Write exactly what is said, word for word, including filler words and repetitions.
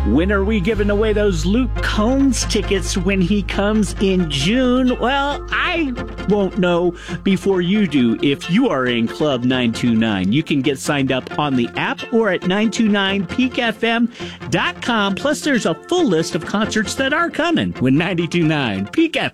When are we giving away those Luke Combs tickets when he comes in June? Well, I won't know before you do if you are in Club nine two nine. You can get signed up on the app or at nine two nine peak f m dot com. Plus, there's a full list of concerts that are coming with nine two nine Peak F M.